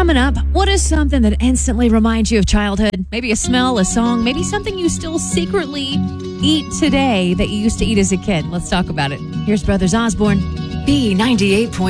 Coming up, what is something that instantly reminds you of childhood? Maybe a smell, a song, maybe something you still secretly eat today that you used to eat as a kid. Let's talk about it. Here's Brothers Osborne. B98.